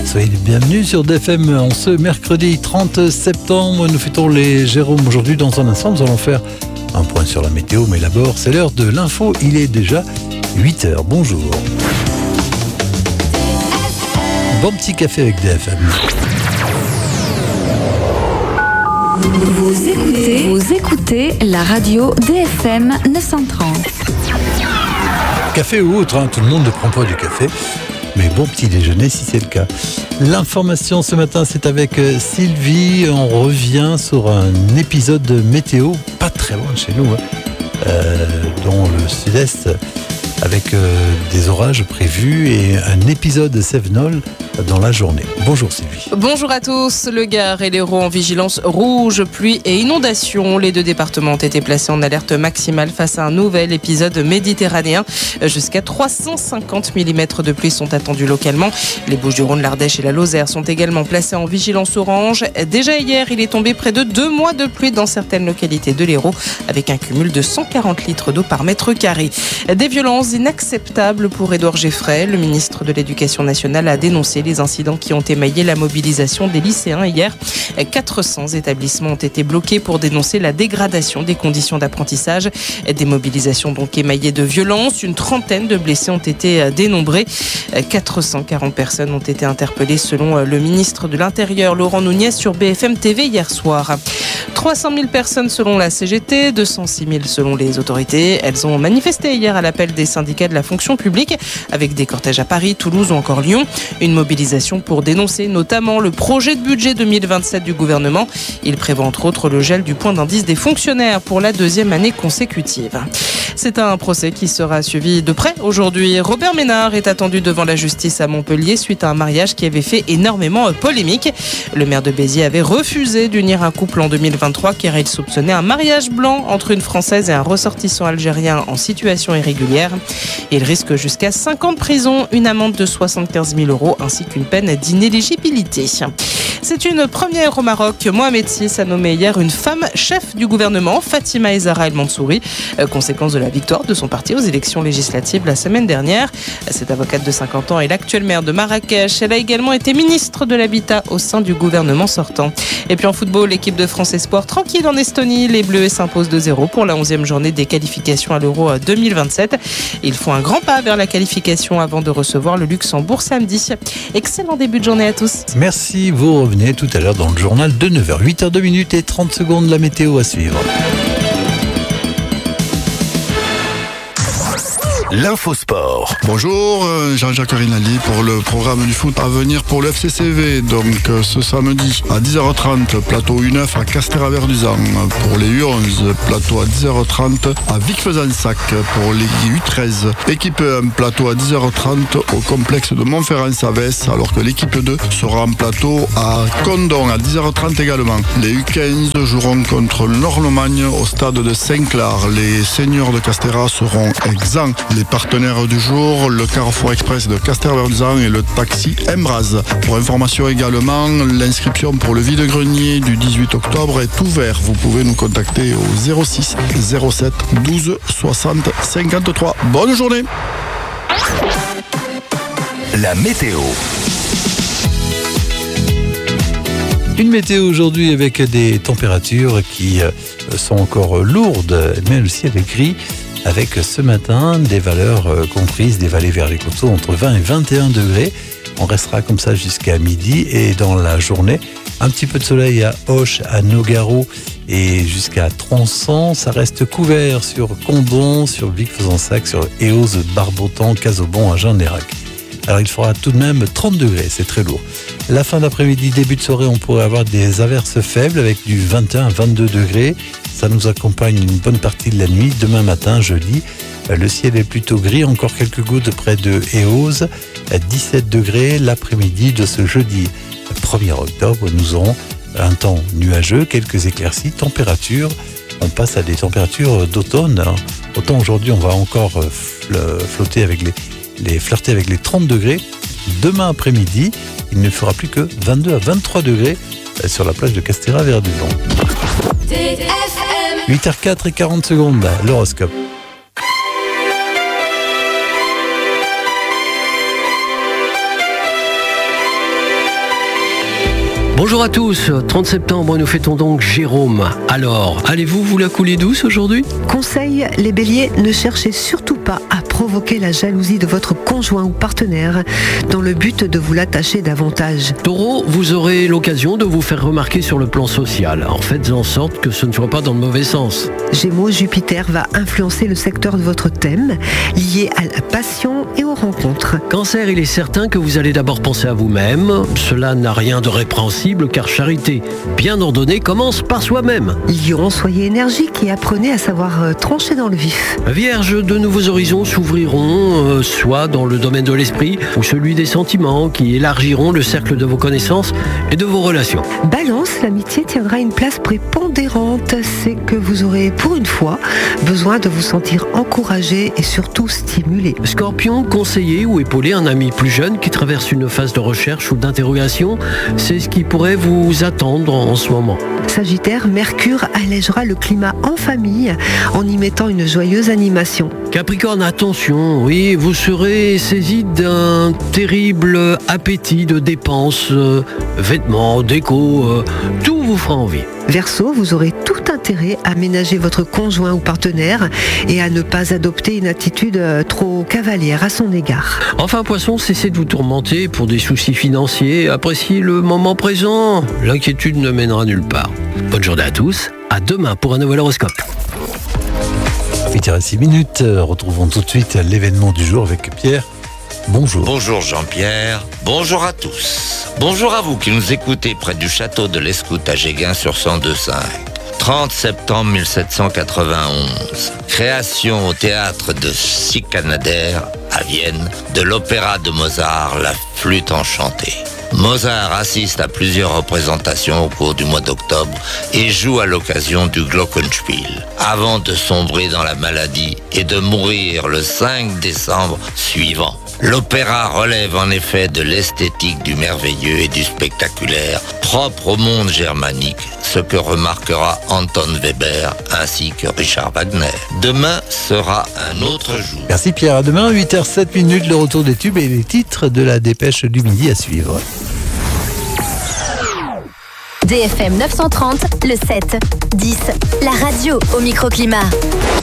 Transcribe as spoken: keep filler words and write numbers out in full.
Soyez les bienvenus sur D F M en ce mercredi trente septembre. Nous fêtons les Jérômes aujourd'hui. Dans un instant, nous allons faire un point sur la météo. Mais d'abord, c'est l'heure de l'info. Il est déjà huit heures. Bonjour. Bon petit café avec D F M. Vous écoutez, vous écoutez la radio D F M neuf cent trente. Café ou autre, hein, tout le monde ne prend pas du café. Mais bon petit déjeuner si c'est le cas. L'information ce matin, c'est avec Sylvie. On revient sur un épisode de météo, pas très loin de chez nous, hein, euh, dans le sud-est, avec euh, des orages prévus et un épisode de Cévenol dans la journée. Bonjour Sylvie. Bonjour à tous. Le Gard et l'Hérault en vigilance rouge, pluie et inondation. Les deux départements ont été placés en alerte maximale face à un nouvel épisode méditerranéen. Jusqu'à trois cent cinquante millimètres de pluie sont attendus localement. Les Bouches-du-Rhône, l'Ardèche et la Lozère sont également placés en vigilance orange. Déjà hier, il est tombé près de deux mois de pluie dans certaines localités de l'Hérault, avec un cumul de cent quarante litres d'eau par mètre carré. Des violences inacceptables pour Édouard Geffray. Le ministre de l'Éducation nationale a dénoncé les incidents qui ont émaillé la mobilisation des lycéens hier. quatre cents établissements ont été bloqués pour dénoncer la dégradation des conditions d'apprentissage. Des mobilisations donc émaillées de violences. Une trentaine de blessés ont été dénombrés. quatre cent quarante personnes ont été interpellées selon le ministre de l'Intérieur, Laurent Nunez, sur B F M T V hier soir. trois cent mille personnes selon la C G T, deux cent six mille selon les autorités. Elles ont manifesté hier à l'appel des syndicats de la fonction publique avec des cortèges à Paris, Toulouse ou encore Lyon. Une mobilisation pour dénoncer notamment le projet de budget deux mille vingt-sept du gouvernement. Il prévoit entre autres le gel du point d'indice des fonctionnaires pour la deuxième année consécutive. C'est un procès qui sera suivi de près aujourd'hui. Robert Ménard est attendu devant la justice à Montpellier suite à un mariage qui avait fait énormément polémique. Le maire de Béziers avait refusé d'unir un couple en deux mille vingt-trois car il soupçonnait un mariage blanc entre une Française et un ressortissant algérien en situation irrégulière. Il risque jusqu'à cinq ans de prison, une amende de soixante-quinze mille euros ainsi qu'une peine d'inéligibilité. C'est une première au Maroc. Mohamed six a nommé hier une femme chef du gouvernement, Fatima Zahra El Mansouri, conséquence de la victoire de son parti aux élections législatives la semaine dernière. Cette avocate de cinquante ans est l'actuelle maire de Marrakech. Elle a également été ministre de l'Habitat au sein du gouvernement sortant. Et puis en football, l'équipe de France Espoir tranquille en Estonie. Les Bleus s'imposent deux zéro pour la onzième journée des qualifications à l'Euro deux mille vingt-sept. Ils font un grand pas vers la qualification avant de recevoir le Luxembourg samedi. Excellent début de journée à tous. Merci, vous revenez tout à l'heure dans le journal de neuf heures. huit heures deux minutes et trente secondes, la météo à suivre. L'infosport. Bonjour, Jean-Jacques Rinaldi pour le programme du foot à venir pour le F C C V. Donc ce samedi à dix heures trente, plateau U neuf à Castéra-Verduzan. Pour les U onze, plateau à dix heures trente à Vic-Fezensac. Pour les U treize, équipe un, plateau à dix heures trente au complexe de Montferrand-Savès, alors que l'équipe deux sera en plateau à Condon à dix heures trente également. Les U quinze joueront contre le Nord-Lomagne au stade de Saint-Clar. Les seniors de Castéra seront exempts. Les partenaires du jour, le Carrefour Express de Castéra-Verduzan et le taxi Embraz. Pour information également, l'inscription pour le vide-grenier du dix-huit octobre est ouverte. Vous pouvez nous contacter au zéro six zéro sept douze soixante cinquante-trois. Bonne journée. La météo. Une météo aujourd'hui avec des températures qui sont encore lourdes, mais le ciel est gris, avec ce matin des valeurs comprises des vallées vers les coteaux entre vingt et vingt et un degrés. On restera comme ça jusqu'à midi et dans la journée, un petit peu de soleil à Auch, à Nogaro et jusqu'à Tronçon. Ça reste couvert sur Condon, sur Vic-Fezensac, sur Eauze, Barbotan, Casaubon, à Jean-Nérac. Alors il fera tout de même trente degrés, c'est très lourd. La fin d'après-midi, début de soirée, on pourrait avoir des averses faibles avec du vingt et un à vingt-deux degrés. Ça nous accompagne une bonne partie de la nuit. Demain matin, jeudi, le ciel est plutôt gris, encore quelques gouttes près de Eauze, à dix-sept degrés. L'après-midi de ce jeudi premier octobre, nous aurons un temps nuageux, quelques éclaircies, température. On passe à des températures d'automne. Autant aujourd'hui, on va encore flotter avec les les flirter avec les trente degrés. Demain après-midi, il ne fera plus que vingt-deux à vingt-trois degrés sur la plage de Castéra-Verduzan. huit heures quatre et quarante secondes, l'horoscope. Bonjour à tous, trente septembre, nous fêtons donc Jérôme. Alors, allez-vous vous la couler douce aujourd'hui ? Conseil, les béliers, ne cherchez surtout pas à provoquer la jalousie de votre conjoint ou partenaire dans le but de vous l'attacher davantage. Taureau, vous aurez l'occasion de vous faire remarquer sur le plan social. En faites en sorte que ce ne soit pas dans le mauvais sens. Gémeaux, Jupiter va influencer le secteur de votre thème, lié à la passion et aux rencontres. Cancer, il est certain que vous allez d'abord penser à vous-même. Cela n'a rien de répréhensible car charité bien ordonnée commence par soi-même. Lion, soyez énergique et apprenez à savoir euh, trancher dans le vif. Vierge, de nouveaux horizons s'ouvriront, euh, soit dans le domaine de l'esprit ou celui des sentiments, qui élargiront le cercle de vos connaissances et de vos relations. Balance, l'amitié tiendra une place prépondérante. C'est que vous aurez, pour une fois, besoin de vous sentir encouragé et surtout stimulé. Scorpion, conseiller ou épauler un ami plus jeune qui traverse une phase de recherche ou d'interrogation, c'est ce qui pourrait vous attendre en ce moment. Sagittaire, Mercure allègera le climat en famille en y mettant une joyeuse animation. Capricorne, attention, oui, vous serez saisi d'un terrible appétit de dépenses, euh, vêtements, déco, euh, tout vous fera envie. Verseau, vous aurez tout intérêt à ménager votre conjoint ou partenaire et à ne pas adopter une attitude euh, trop cavalière à son égard. Enfin, Poisson, cessez de vous tourmenter pour des soucis financiers, appréciez le moment présent, l'inquiétude ne mènera nulle part. Bonne journée à tous, à demain pour un nouvel horoscope. huit heures six minutes, retrouvons tout de suite l'événement du jour avec Pierre. Bonjour. Bonjour Jean-Pierre, bonjour à tous. Bonjour à vous qui nous écoutez près du château de l'Escout à Géguin sur cent deux virgule cinq. trente septembre mille sept cent quatre-vingt-onze. Création au théâtre de Sicanader à Vienne de l'opéra de Mozart, La Flûte enchantée. Mozart assiste à plusieurs représentations au cours du mois d'octobre et joue à l'occasion du Glockenspiel, avant de sombrer dans la maladie et de mourir le cinq décembre suivant. L'opéra relève en effet de l'esthétique du merveilleux et du spectaculaire, propre au monde germanique, ce que remarquera Anton Weber ainsi que Richard Wagner. Demain sera un autre jour. Merci Pierre, à demain, huit heures sept minutes, le retour des tubes et les titres de la dépêche du midi à suivre. D F M neuf cent trente, le sept, dix, la radio au microclimat.